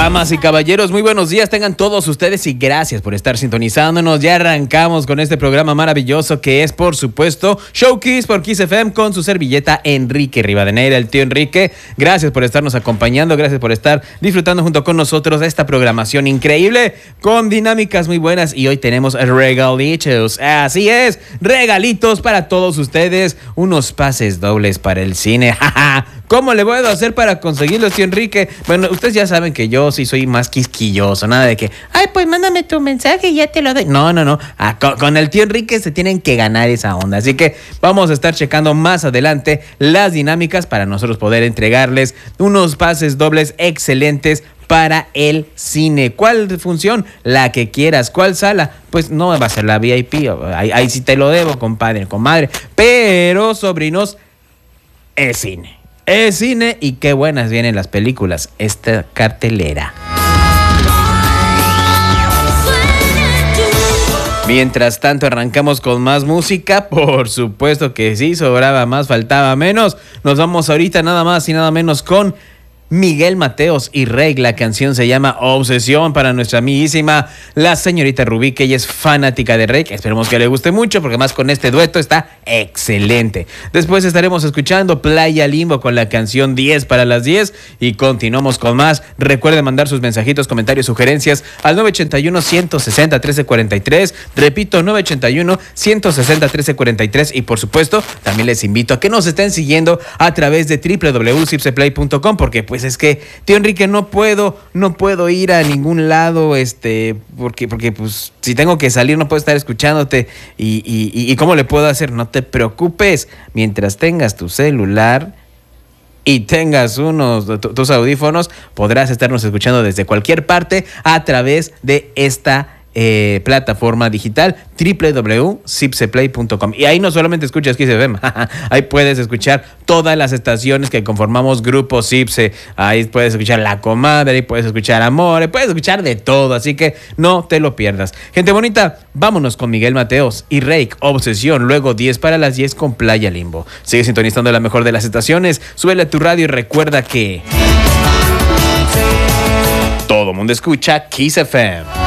Damas y caballeros, muy buenos días tengan todos ustedes y gracias por estar sintonizándonos. Ya arrancamos con este programa maravilloso que es, por supuesto, Show Kiss por Kiss FM con su servilleta Enrique Rivadeneira, el tío Enrique. Gracias por estarnos acompañando, gracias por estar disfrutando junto con nosotros de esta programación increíble con dinámicas muy buenas y hoy tenemos regalitos. Así es, regalitos para todos ustedes, unos pases dobles para el cine. ¿Cómo le puedo hacer para conseguirlos, tío Enrique? Bueno, ustedes ya saben que yo sí soy más quisquilloso, nada de que, ay, pues mándame tu mensaje y ya te lo doy. No. Con el tío Enrique se tienen que ganar esa onda. Así que vamos a estar checando más adelante las dinámicas para nosotros poder entregarles unos pases dobles excelentes para el cine. ¿Cuál función? La que quieras. ¿Cuál sala? Pues no va a ser la VIP. Ahí sí te lo debo, compadre, comadre. Pero, sobrinos, es cine. Es cine y qué buenas vienen las películas. Esta cartelera. Mientras tanto arrancamos con más música, por supuesto que sí, sobraba más, faltaba menos. Nos vamos ahorita nada más y nada menos con Miguel Mateos y Rake. La canción se llama Obsesión para nuestra amiguísima, la señorita Rubí, que ella es fanática de Rake. Esperemos que le guste mucho porque más con este dueto está excelente. Después estaremos escuchando Playa Limbo con la canción 10 para las 10 y continuamos con más. Recuerden mandar sus mensajitos, comentarios, sugerencias al 981-160-1343. Repito, 981-160-1343 y por supuesto también les invito a que nos estén siguiendo a través de www.cipseplay.com porque pues es que, tío Enrique, no puedo ir a ningún lado, porque pues si tengo que salir no puedo estar escuchándote y ¿cómo le puedo hacer? No te preocupes, mientras tengas tu celular y tengas tus audífonos, podrás estarnos escuchando desde cualquier parte a través de esta plataforma digital www.cipseplay.com y ahí no solamente escuchas Kiss FM, ahí puedes escuchar todas las estaciones que conformamos Grupo Cipse, ahí puedes escuchar La Comadre, ahí puedes escuchar Amore, puedes escuchar de todo, así que no te lo pierdas. Gente bonita, vámonos con Miguel Mateos y Rake, Obsesión, luego 10 para las 10 con Playa Limbo. Sigue sintonizando la mejor de las estaciones, súbele a tu radio y recuerda que todo mundo escucha Kiss FM.